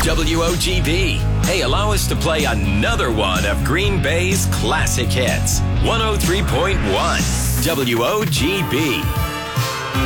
WOGB. Hey, allow us to play another one of Green Bay's classic hits. 103.1 WOGB.